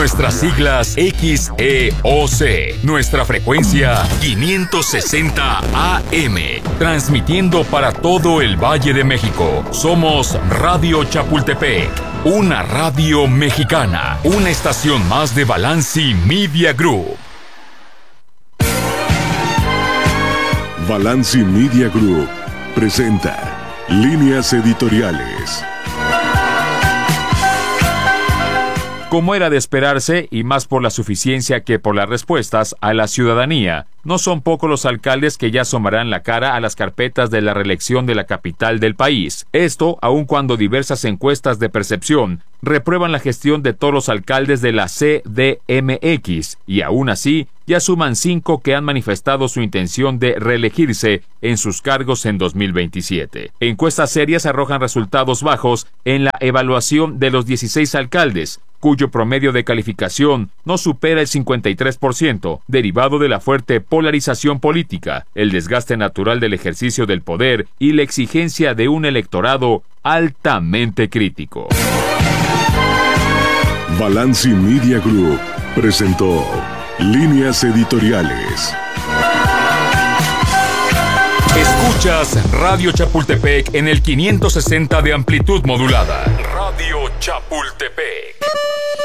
Nuestras siglas XEOC. Nuestra frecuencia 560 AM. Transmitiendo para todo el Valle de México. Somos Radio Chapultepec. Una radio mexicana. Una estación más de Balanci Media Group. Balanci Media Group presenta Líneas Editoriales. Como era de esperarse, y más por la suficiencia que por las respuestas a la ciudadanía, no son pocos los alcaldes que ya asomarán la cara a las carpetas de la reelección de la capital del país. Esto, aun cuando diversas encuestas de percepción reprueban la gestión de todos los alcaldes de la CDMX, y aún así, ya suman 5 que han manifestado su intención de reelegirse en sus cargos en 2027. Encuestas serias arrojan resultados bajos en la evaluación de los 16 alcaldes, cuyo promedio de calificación no supera el 53%, derivado de la fuerte polarización política, el desgaste natural del ejercicio del poder y la exigencia de un electorado altamente crítico. Balanci Media Group presentó Líneas Editoriales. Escuchas Radio Chapultepec en el 560 de amplitud modulada. Radio Chapultepec.